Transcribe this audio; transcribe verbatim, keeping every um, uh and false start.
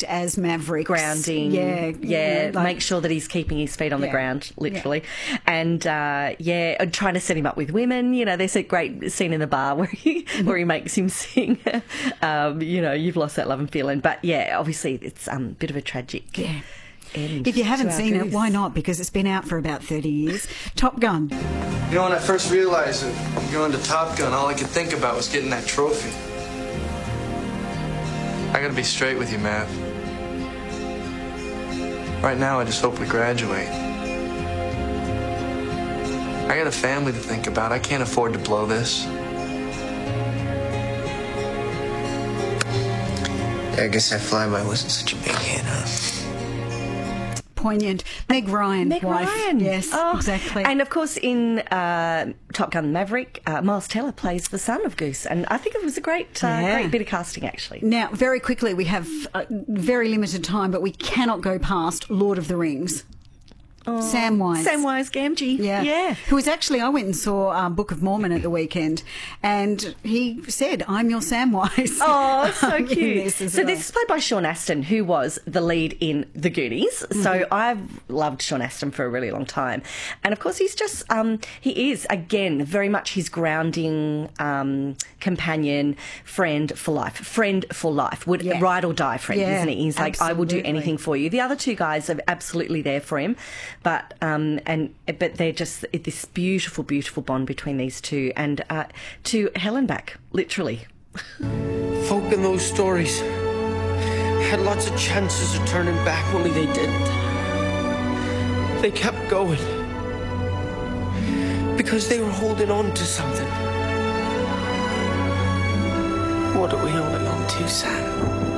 as Maverick. Grounding. Yeah. Yeah. You know, like, make sure that he's keeping his feet on yeah, the ground, literally. Yeah. And, uh, yeah, and trying to set him up with women. You know, there's a great scene in the bar where he, where he makes him sing, um, you know, You've Lost That Love and Feeling. But, yeah, obviously it's um, a bit of a tragic yeah. end. If you haven't to our seen it, Goose. why not? Because it's been out for about thirty years. Top Gun. You know, when I first realized that going to Top Gun, all I could think about was getting that trophy. I gotta be straight with you, Mav. Right now, I just hope we graduate. I got a family to think about. I can't afford to blow this. I guess that flyby wasn't such a big hit, huh? Poignant. Meg Ryan. Meg wife. Ryan. Yes, Oh, exactly. And of course, in uh, Top Gun Maverick, uh, Miles Teller plays the son of Goose, and I think it was a great, uh, Yeah. great bit of casting, actually. Now, very quickly, we have uh, very limited time, but we cannot go past Lord of the Rings. Oh, Samwise. Samwise Gamgee. Yeah. Yeah. Who was actually, I went and saw um, Book of Mormon at the weekend, and he said, I'm your Samwise. Oh, so in cute. this as so well. this is played by Sean Astin, who was the lead in The Goonies. Mm-hmm. So I've loved Sean Astin for a really long time. And of course, he's just, um, he is, again, very much his grounding um, companion, friend for life. Friend for life. Would Yeah. ride or die friend, Yeah, isn't he? He's like, I will do absolutely. anything for you. The other two guys are absolutely there for him. But um, and but they're just this beautiful, beautiful bond between these two. And uh, to hell and back, literally. Folk in those stories had lots of chances of turning back, only they didn't. They kept going because they were holding on to something. What are we holding on to, Sam?